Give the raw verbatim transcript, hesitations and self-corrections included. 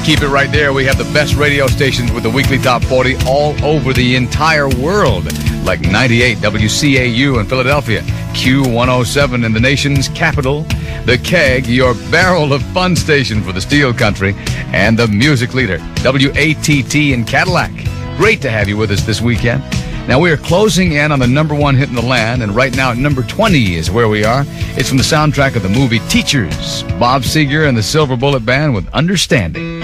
keep it right there. We have the best radio stations with the weekly top forty all over the entire world, like ninety-eight W C A U in Philadelphia, Q one oh seven in the nation's capital, The Keg, your barrel of fun station for the Steel Country, and the music leader, W A T T in Cadillac. Great to have you with us this weekend. Now, we are closing in on the number one hit in the land, and right now at number twenty is where we are. It's from the soundtrack of the movie Teachers, Bob Seger and the Silver Bullet Band with Understanding.